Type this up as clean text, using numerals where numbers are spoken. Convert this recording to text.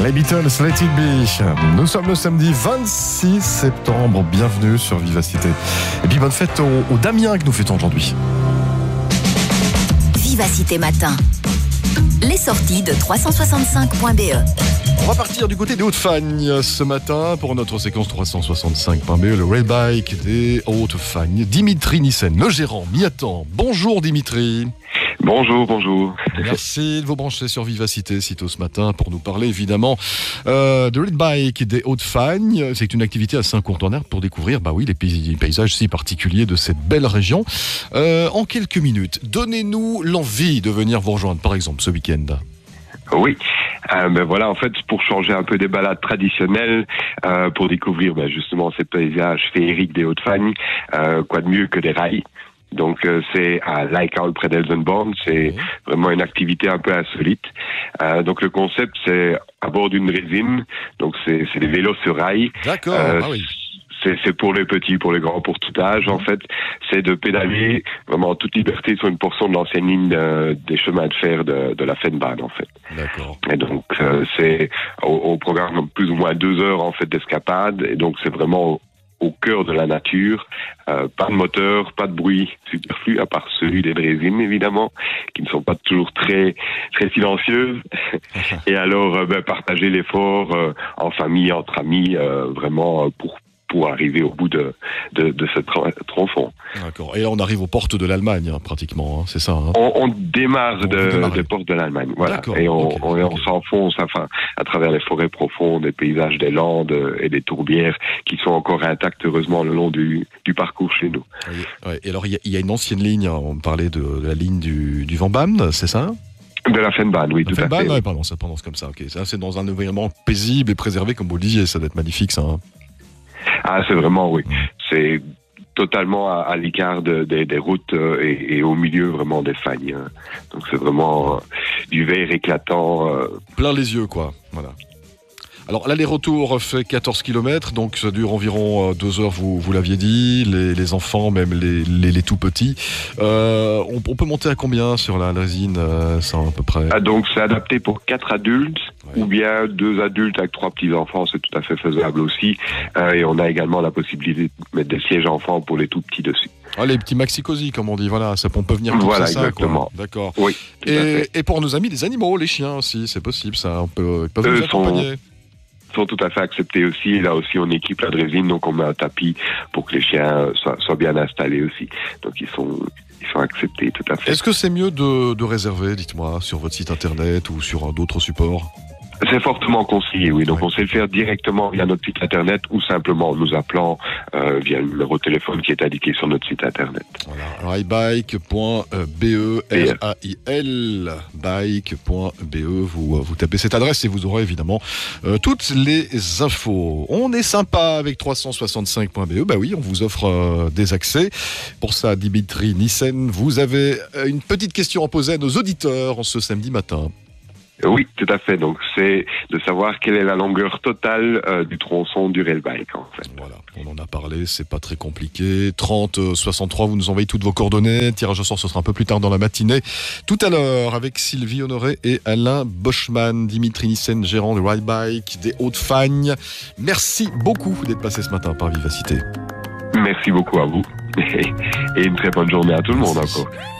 Les Beatles, Let It Be. Nous sommes le samedi 26 septembre. Bienvenue sur Vivacité. Et puis bonne fête aux Damien que nous fêtons aujourd'hui. Vivacité Matin. Les sorties de 365.be. On va partir du côté des Hauts-de-Fagne ce matin pour notre séquence 365.be, le rail bike des Hauts-de-Fagne. Dimitri Nissen, le gérant, m'y attend. Bonjour Dimitri. Bonjour. Merci de vous brancher sur Vivacité sitôt ce matin pour nous parler évidemment de rail bike des Hauts-de-Fagne. C'est une activité assez incontournable pour découvrir les paysages si particuliers de cette belle région. En quelques minutes, donnez-nous l'envie de venir vous rejoindre par exemple ce week-end. Oui, voilà, en fait, pour changer un peu des balades traditionnelles, pour découvrir justement ces paysages féeriques des Hauts-de-Fagne, quoi de mieux que des rails. Donc c'est à Lijckhout près d'Elsenborn, c'est vraiment une activité un peu insolite. Donc le concept c'est à bord d'une résine, donc c'est des vélos sur rail. D'accord, C'est pour les petits, pour les grands, pour tout âge en fait. C'est de pédaler vraiment en toute liberté sur une portion de l'ancienne ligne des chemins de fer de la Fennbahn en fait. D'accord. Et donc c'est au programme plus ou moins 2 heures en fait d'escapade, et donc c'est vraiment au cœur de la nature, pas de moteur, pas de bruit superflu, à part celui des résines évidemment, qui ne sont pas toujours très silencieuses. Et alors partager l'effort en famille, entre amis, vraiment pour arriver au bout de ce tronçon. D'accord. Et là, on arrive aux portes de l'Allemagne, pratiquement, c'est ça. On démarre des portes de l'Allemagne, voilà. D'accord. Et on s'enfonce, à travers les forêts profondes, les paysages des Landes et des tourbières qui sont encore intactes, heureusement, le long du parcours chez nous. Oui. Et alors, il y a une ancienne ligne, on parlait de la ligne du Vanbahn, c'est ça ? De la Fennbahn, oui, tout à fait. Oui, pardon, ça prononce comme ça. Ok, ça, c'est dans un environnement paisible et préservé, comme vous le disiez, ça doit être magnifique, ça. Ah, c'est vraiment, oui. C'est totalement à l'écart des routes et au milieu vraiment des fagnes. Donc c'est vraiment du vert éclatant. Plein les yeux, quoi. Voilà. Alors l'aller-retour fait 14 km, donc ça dure environ 2 heures, vous l'aviez dit, les enfants, même les tout petits. On peut monter à combien sur la résine, ça à peu près? Donc c'est adapté pour 4 adultes, ou bien 2 adultes avec 3 petits-enfants, c'est tout à fait faisable aussi. Et on a également la possibilité de mettre des sièges enfants pour les tout petits dessus. Ah, les petits maxi-cosy, comme on dit, voilà, on peut venir comme voilà, ça. Exactement. Quoi. D'accord. Oui, et pour nos amis, les animaux, les chiens aussi, c'est possible, ça, ils peuvent nous accompagner. Sont tout à fait acceptés aussi. Et là aussi, on équipe la drésine, donc on met un tapis pour que les chiens soient bien installés aussi. Donc ils sont acceptés tout à fait. Est-ce que c'est mieux de réserver, dites-moi, sur votre site internet ou sur d'autres supports? C'est fortement conseillé, oui. Donc on sait le faire directement via notre site internet ou simplement en nous appelant via le numéro de téléphone qui est indiqué sur notre site internet. Voilà, railbike.be, R-A-I-L, bike.be, vous tapez cette adresse et vous aurez évidemment toutes les infos. On est sympa avec 365.be, bah oui, on vous offre des accès. Pour ça, Dimitri Nissen, vous avez une petite question à poser à nos auditeurs en ce samedi matin. Oui, tout à fait. Donc, c'est de savoir quelle est la longueur totale du tronçon du rail bike, en fait. Voilà, on en a parlé, c'est pas très compliqué. 30-63, vous nous envoyez toutes vos coordonnées. Tirage au sort, ce sera un peu plus tard dans la matinée. Tout à l'heure, avec Sylvie Honoré et Alain Boschman, Dimitri Nissen, gérant de rail bike des Hauts-de-Fagne. Merci beaucoup d'être passé ce matin par Vivacité. Merci beaucoup à vous. Et une très bonne journée à tout le monde encore.